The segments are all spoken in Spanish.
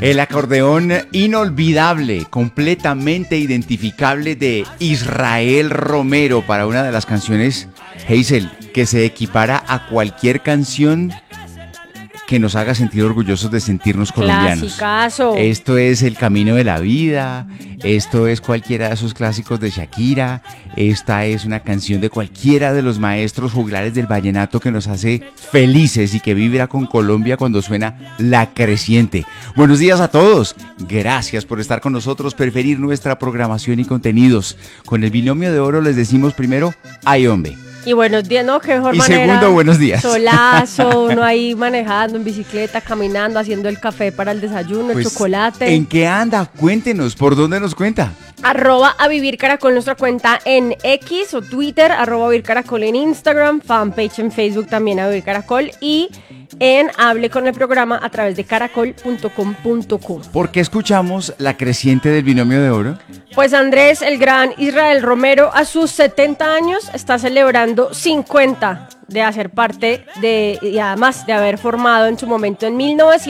El acordeón inolvidable, completamente identificable de Israel Romero para una de las canciones, Hazel, que se equipara a cualquier canción que nos haga sentir orgullosos de sentirnos colombianos. Clasicazo. Esto es El Camino de la Vida, esto es cualquiera de esos clásicos de Shakira, esta es una canción de cualquiera de los maestros juglares del vallenato que nos hace felices y que vibra con Colombia cuando suena La Creciente. Buenos días a todos, gracias por estar con nosotros, preferir nuestra programación y contenidos. Con el binomio de oro les decimos primero, ay hombre. Y buenos días, ¿no? Qué mejor Y manera. segundo, buenos días. Solazo, uno ahí manejando en bicicleta, caminando, haciendo el café para el desayuno, el chocolate. ¿En qué anda? Cuéntenos, ¿por dónde nos cuenta? @ Vivir Caracol, nuestra cuenta en X o Twitter, @ Vivir Caracol en Instagram, fanpage en Facebook también a Vivir Caracol y en Hable con el programa a través de caracol.com.co. ¿Por qué escuchamos La Creciente del binomio de oro? Pues Andrés, el gran Israel Romero, a sus 70 años está celebrando 50 de hacer parte de, y además de haber formado en su momento en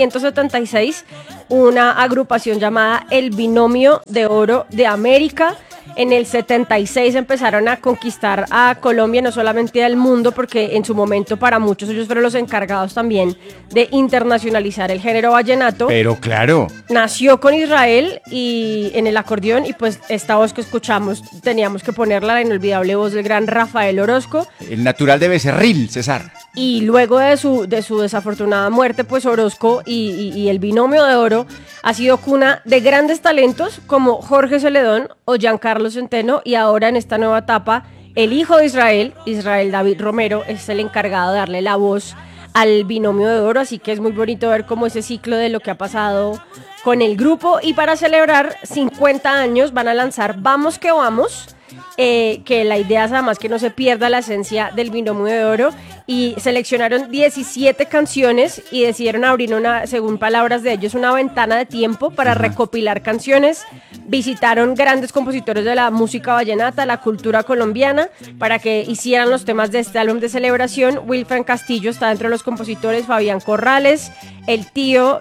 1976 una agrupación llamada El Binomio de Oro de América. En el 76 empezaron a conquistar a Colombia, no solamente al mundo, porque en su momento para muchos ellos fueron los encargados también de internacionalizar el género vallenato. Pero claro. Nació con Israel y en el acordeón y pues esta voz que escuchamos teníamos que ponerla, la inolvidable voz del gran Rafael Orozco. El natural de Becerril, César. Y luego de su desafortunada muerte, pues Orozco y el Binomio de Oro ha sido cuna de grandes talentos como Jorge Celedón o Giancarlo Centeno, y ahora en esta nueva etapa el hijo de Israel, Israel David Romero, es el encargado de darle la voz al Binomio de Oro, así que es muy bonito ver cómo ese ciclo de lo que ha pasado con el grupo. Y para celebrar 50 años van a lanzar Vamos que Vamos, que la idea es además que no se pierda la esencia del Binomio de Oro, y seleccionaron 17 canciones y decidieron abrir según palabras de ellos, una ventana de tiempo para recopilar canciones. Visitaron grandes compositores de la música vallenata, la cultura colombiana, para que hicieran los temas de este álbum de celebración. Wilfran Castillo está dentro de los compositores, Fabián Corrales, el tío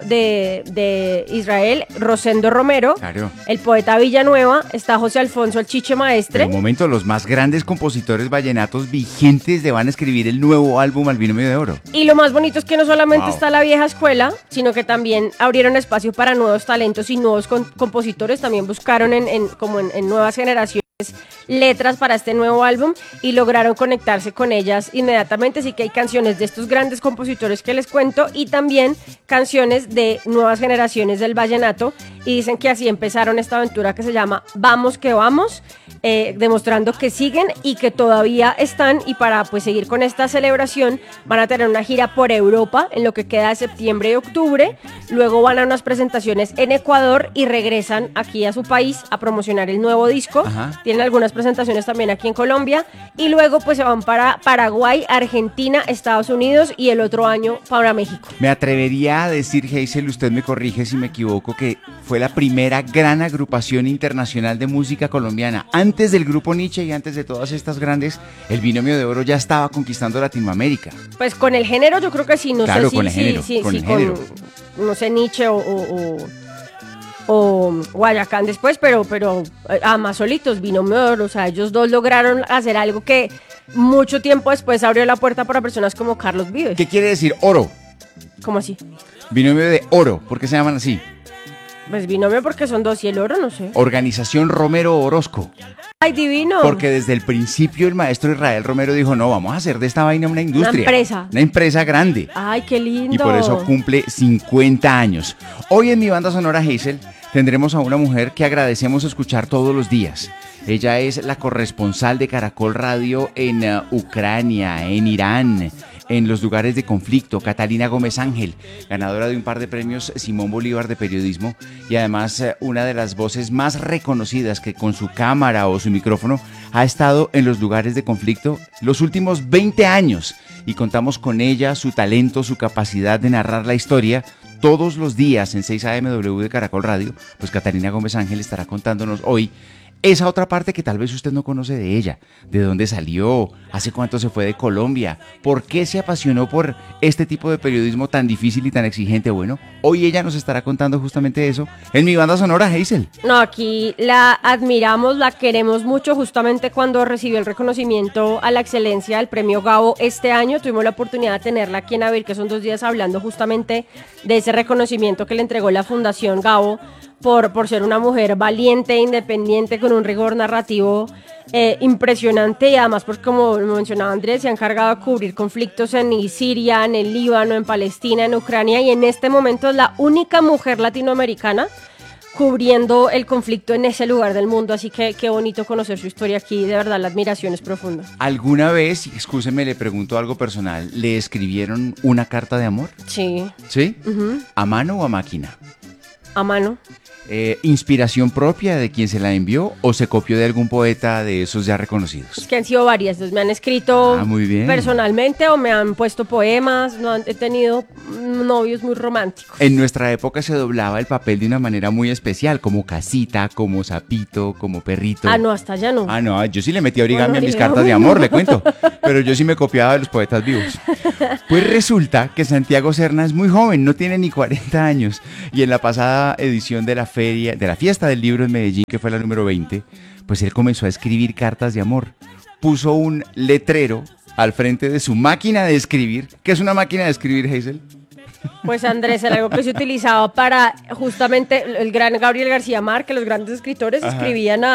de Israel, Rosendo Romero, claro. El poeta Villanueva, está José Alfonso el Chiche Maestre. En un momento, los más grandes compositores vallenatos vigentes le van a escribir el nuevo álbum al Binomio de Oro. Y lo más bonito es que no solamente está la vieja escuela, sino que también abrieron espacio para nuevos talentos y nuevos compositores. También buscaron en nuevas generaciones letras para este nuevo álbum y lograron conectarse con ellas inmediatamente. Así que hay canciones de estos grandes compositores que les cuento y también canciones de nuevas generaciones del vallenato, y dicen que así empezaron esta aventura que se llama Vamos que Vamos, demostrando que siguen y que todavía están, y para pues seguir con esta celebración van a tener una gira por Europa en lo que queda de septiembre y octubre. Luego van a unas presentaciones en Ecuador y regresan aquí a su país a promocionar el nuevo disco. Tienen algunas presentaciones también aquí en Colombia y luego pues se van para Paraguay, Argentina, Estados Unidos y el otro año para México. Me atrevería a decir, Hazel, usted me corrige si me equivoco, que fue la primera gran agrupación internacional de música colombiana. Antes del grupo Nietzsche y antes de todas estas grandes, el Binomio de Oro ya estaba conquistando Latinoamérica. Pues con el género yo creo que sí, no claro, sé con el género, no sé, Nietzsche o Guayacán después, pero más solitos, Binomio de Oro, o sea, ellos dos lograron hacer algo que mucho tiempo después abrió la puerta para personas como Carlos Vives. ¿Qué quiere decir oro? ¿Cómo así? Binomio de Oro, ¿por qué se llaman así? Pues binomio porque son dos y el oro, no sé. Organización Romero Orozco. ¡Ay, divino! Porque desde el principio el maestro Israel Romero dijo, no, vamos a hacer de esta vaina una industria. Una empresa grande. ¡Ay, qué lindo! Y por eso cumple 50 años. Hoy en mi banda sonora, Hazel, tendremos a una mujer que agradecemos escuchar todos los días. Ella es la corresponsal de Caracol Radio en Ucrania, en Irán, en los lugares de conflicto, Catalina Gómez Ángel, ganadora de un par de premios Simón Bolívar de periodismo y además una de las voces más reconocidas que con su cámara o su micrófono ha estado en los lugares de conflicto los últimos 20 años, y contamos con ella, su talento, su capacidad de narrar la historia todos los días en 6 AM de Caracol Radio. Pues Catalina Gómez Ángel estará contándonos hoy esa otra parte que tal vez usted no conoce de ella, de dónde salió, hace cuánto se fue de Colombia, por qué se apasionó por este tipo de periodismo tan difícil y tan exigente. Bueno, hoy ella nos estará contando justamente eso en Mi Banda Sonora, Hazel. No, aquí la admiramos, la queremos mucho. Justamente cuando recibió el reconocimiento a la excelencia del premio Gabo este año, tuvimos la oportunidad de tenerla aquí en Avivir, que son 2 días, hablando justamente de ese reconocimiento que le entregó la Fundación Gabo por ser una mujer valiente, independiente, con un rigor narrativo impresionante, y además, pues, como mencionaba Andrés, se ha encargado de cubrir conflictos en Siria, en el Líbano, en Palestina, en Ucrania, y en este momento es la única mujer latinoamericana cubriendo el conflicto en ese lugar del mundo. Así que qué bonito conocer su historia aquí, de verdad la admiración es profunda. ¿Alguna vez, excúseme, le pregunto algo personal, le escribieron una carta de amor? Sí. ¿Sí? Uh-huh. ¿A mano o a máquina? A mano. ¿Inspiración propia de quien se la envió o se copió de algún poeta de esos ya reconocidos? Es que han sido varias, entonces me han escrito muy bien. Personalmente, o me han puesto poemas. No, he tenido novios muy románticos. En nuestra época se doblaba el papel de una manera muy especial, como casita, como sapito, como perrito. Ah, no, hasta allá no. Ah, no, yo sí le metí origami Bueno, a mis origami. cartas de amor, le cuento. Pero yo sí me copiaba de los poetas vivos. Pues resulta que Santiago Serna es muy joven, no tiene ni 40 años. Y en la pasada edición de la fiesta del libro en Medellín, que fue la número 20, pues él comenzó a escribir cartas de amor. Puso un letrero al frente de su máquina de escribir. ¿Qué es una máquina de escribir, Hazel? Pues Andrés, era algo que se utilizaba para justamente el gran Gabriel García Márquez, los grandes escritores. Ajá. Escribían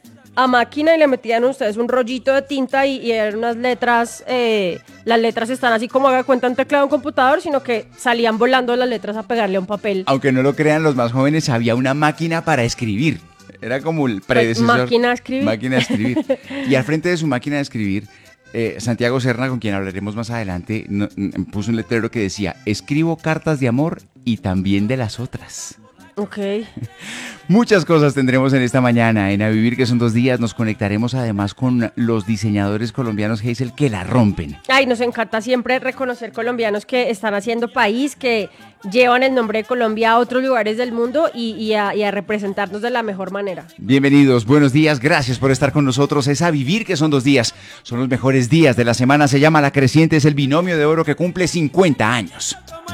a máquina y le metían a ustedes un rollito de tinta y eran unas letras. Las letras están así como haga cuenta un teclado de un computador, sino que salían volando las letras a pegarle a un papel. Aunque no lo crean los más jóvenes, había una máquina para escribir. Era como el predecesor. Máquina de escribir. Máquina de escribir. Y al frente de su máquina de escribir, Santiago Serna, con quien hablaremos más adelante, puso un letrero que decía: escribo cartas de amor y también de las otras. Ok. Muchas cosas tendremos en esta mañana en A Vivir, que son 2 días. Nos conectaremos además con los diseñadores colombianos, Hazel, que la rompen. Ay, nos encanta siempre reconocer colombianos que están haciendo país, que llevan el nombre de Colombia a otros lugares del mundo y a representarnos de la mejor manera. Bienvenidos, buenos días, gracias por estar con nosotros. Es A Vivir, que son 2 días. Son los mejores días de la semana. Se llama La Creciente, es el binomio de oro que cumple 50 años.